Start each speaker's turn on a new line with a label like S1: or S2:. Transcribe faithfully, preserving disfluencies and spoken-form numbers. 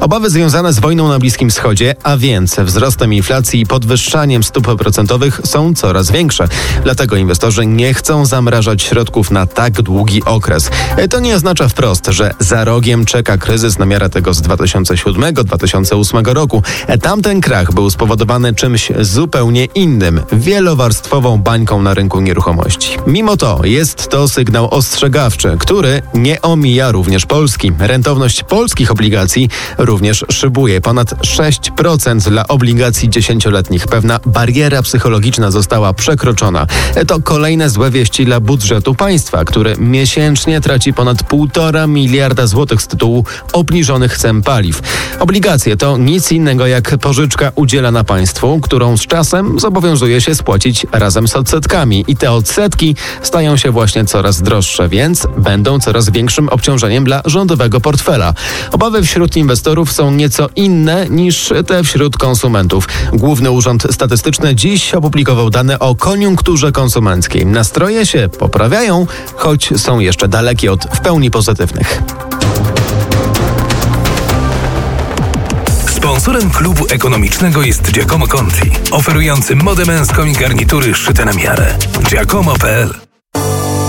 S1: Obawy związane z wojną na Bliskim Wschodzie, a więc wzrostem inflacji i podwyższaniem stóp procentowych są coraz większe. Dlatego inwestorzy nie chcą zamrażać środków na tak długi okres. To nie oznacza wprost, że za rogiem czeka kryzys na miarę tego z dwa tysiące siódmego do dwa tysiące ósmego roku. Tamten krach był spowodowany czymś zupełnie innym, wielowarstwową bańką na rynku nieruchomości. Mimo to jest to sygnał ostrzegawczy, który nie omija również Polski. Rentowność polskich obligacji również szybuje. Ponad sześć procent dla obligacji dziesięcioletnich. Pewna bariera psychologiczna została przekroczona. To kolejne złe wieści dla budżetu państwa, który miesięcznie traci ponad półtora miliarda złotych z tytułu obniżonych cen paliw. Obligacje to nic innego jak pożyczka udzielana państwu, którą z czasem zobowiązuje się spłacić razem z odsetkami. I te odsetki stają się właśnie coraz droższe, więc będą coraz większym obciążeniem dla rządowego portfela. Obawy wśród inwestorów są nieco inne niż te wśród konsumentów. Główny Urząd Statystyczny dziś opublikował dane o koniunkturze konsumenckiej. Nastroje się poprawiają, choć są jeszcze dalekie od w pełni pozytywnych.
S2: Sponsorem klubu ekonomicznego jest Giacomo Conti, oferujący modę męską i garnitury szyte na miarę. giacomo kropka p l